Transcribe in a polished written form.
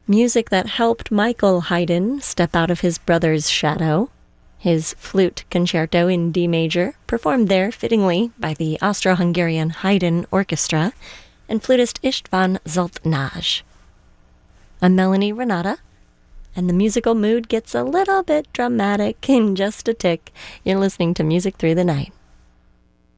Music that helped Michael Haydn step out of his brother's shadow. His flute concerto in D major, performed there fittingly by the Austro-Hungarian Haydn Orchestra and flutist István Zoltnaj. I'm Melanie Renata, and the musical mood gets a little bit dramatic in just a tick. You're listening to Music Through the Night.